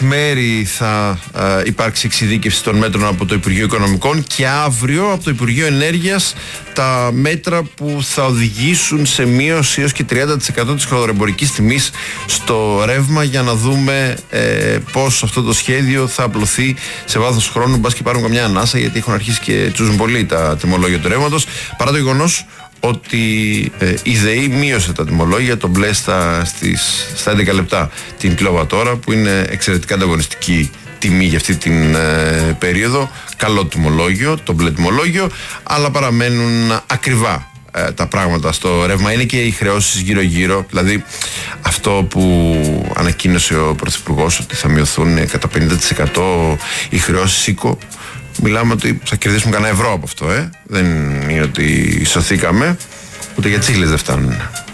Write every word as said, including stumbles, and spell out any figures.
μέρη θα ε, υπάρξει εξειδίκευση των μέτρων από το Υπουργείο Οικονομικών και αύριο από το Υπουργείο Ενέργειας τα μέτρα που θα οδηγήσουν σε μείωση έως και τριάντα τοις εκατό της χονδροεμπορικής τιμής στο ρεύμα, για να δούμε ε, πώς αυτό το σχέδιο θα απλωθεί σε βάθος χρόνου, μπας και πάρουν καμιά ανάσα, γιατί έχουν αρχίσει και τσούζουν πολύ τα τιμολόγια του ρεύματος, παρά το γεγονός ότι ε, η ΔΕΗ μείωσε τα τιμολόγια, το μπλε στα, στις, στα έντεκα λεπτά την κιλοβατόρα, που είναι εξαιρετικά ανταγωνιστική τιμή για αυτή την ε, περίοδο. Καλό τιμολόγιο, το μπλε τιμολόγιο, αλλά παραμένουν ακριβά ε, τα πράγματα στο ρεύμα. Είναι και οι χρεώσεις γύρω-γύρω, δηλαδή αυτό που ανακοίνωσε ο Πρωθυπουργός, ότι θα μειωθούν κατά πενήντα τοις εκατό οι χρεώσεις οίκο. Μιλάμε ότι θα κερδίσουμε κανένα ευρώ από αυτό, ε. Δεν είναι ότι σωθήκαμε, ούτε για τσίχλες δεν φτάνουν.